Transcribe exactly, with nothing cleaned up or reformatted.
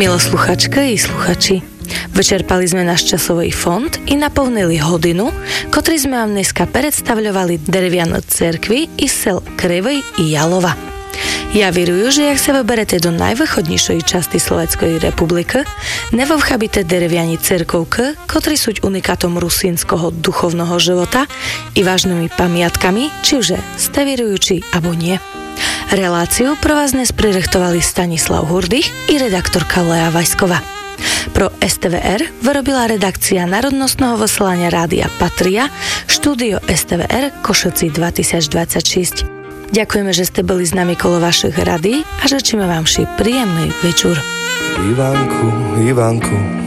Milé sluchačky i sluchači, vyčerpali sme náš časový fond i naplnili hodinu, ktorý sme vám dneska predstavľovali dereviane cerkvy i sel Krivej i Jalova. Ja věruju, že jak se vyberete do najvýchodnejšej časti Slovenskej republiky, nevovchabíte dereviani cerkovky, ktorí sú unikátom rusínskeho duchovného života i vážnymi pamiatkami, či už ste vierujúči, abo nie. Reláciu pro vás dnes prirechtovali Stanislav Hurdych i redaktorka Lea Vajsková. Pro es té vé er vyrobila redakcia Národnostného vysielania Rádia Patria, štúdio es té vé er Košecí dvetisícdvadsaťšesť. Ďakujeme, že ste boli s nami kolo vašich radí a žečíme vám vši príjemný večer. Ivánku, Ivánku,